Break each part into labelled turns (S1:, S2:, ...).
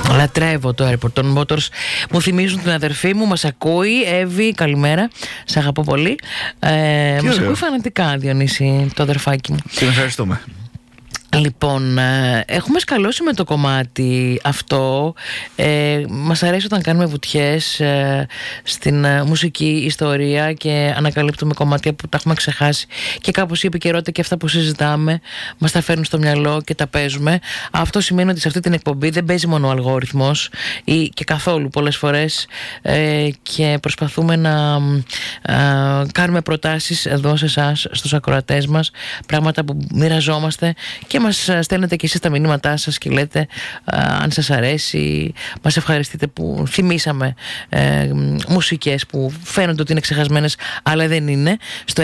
S1: Λατρεύω το Airport των Motors. Μου θυμίζουν την αδερφή μου. Μας ακούει. Εύη, καλημέρα. Σ' αγαπώ πολύ. Μας ακούει φανατικά, Διονύση, το αδερφάκι μου.
S2: Την ευχαριστούμε.
S1: Λοιπόν, έχουμε σκαλώσει με το κομμάτι αυτό. Μας αρέσει όταν κάνουμε βουτιές στην μουσική ιστορία και ανακαλύπτουμε κομμάτια που τα έχουμε ξεχάσει και κάπως η επικαιρότητα και αυτά που συζητάμε μας τα φέρνουν στο μυαλό και τα παίζουμε. Αυτό σημαίνει ότι σε αυτή την εκπομπή δεν παίζει μόνο ο αλγόριθμος ή και καθόλου πολλές φορές, και προσπαθούμε να κάνουμε προτάσεις εδώ σε εσάς, στους ακροατές μας, πράγματα που μοιραζόμαστε και μας στέλνετε και εσείς τα μηνύματά σας και λέτε αν σας αρέσει, μας ευχαριστείτε που θυμήσαμε μουσικές που φαίνονται ότι είναι ξεχασμένες αλλά δεν είναι, στο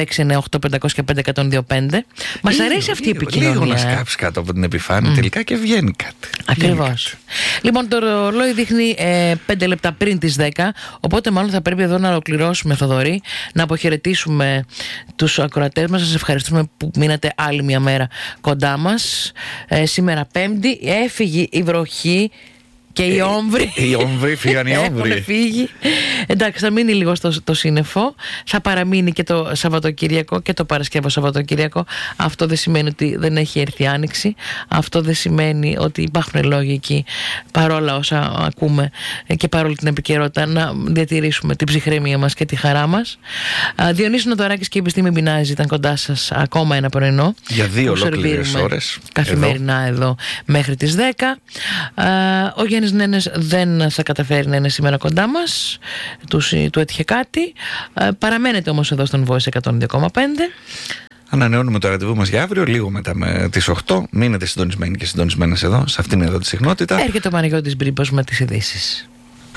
S1: 698-500-5125. Μας αρέσει αυτή η επικοινωνία.
S2: Λίγο να σκάψει κάτω από την επιφάνεια τελικά και βγαίνει κάτι.
S1: Ακριβώς. Λοιπόν, το ρολόι δείχνει 5 λεπτά πριν τις 10, οπότε μάλλον θα πρέπει εδώ να ολοκληρώσουμε, Θοδωρή, να αποχαιρετήσουμε τους ακροατές μας. Σας ευχαριστούμε που μείνατε άλλη μια μέρα κοντά μας. Σήμερα Πέμπτη, έφυγε η βροχή και οι όμβροι.
S2: Οι όμβροι, φύγαν οι όμβροι.
S1: Έχουν φύγει. Εντάξει, θα μείνει λίγο στο σύννεφο. Θα παραμείνει και το Σαββατοκύριακο και το Παρασκευό Σαββατοκύριακο. Αυτό δεν σημαίνει ότι δεν έχει έρθει άνοιξη. Αυτό δεν σημαίνει ότι υπάρχουν λόγοι εκεί, παρόλα όσα ακούμε και παρόλη την επικαιρότητα, να διατηρήσουμε την ψυχραιμία μας και τη χαρά μας. Διονύσης Νοτοράκης και η Επιστήμη Μπινάζη ήταν κοντά σας ακόμα ένα πρωινό.
S2: Για 2 ολόκληρες ώρες.
S1: Καθημερινά εδώ μέχρι τις 10. Ο Γιάννης Νένες δεν θα καταφέρει να είναι σήμερα κοντά μας, του έτυχε κάτι. Παραμένετε όμως εδώ στον Voice 102,5.
S2: Ανανεώνουμε το ραντεβού μας για αύριο, λίγο μετά με τις 8. Μείνετε συντονισμένοι και συντονισμένες εδώ, σε αυτήν εδώ τη συχνότητα.
S1: Έρχεται ο Παναγιώτης Μπρίμπος με τις ειδήσεις.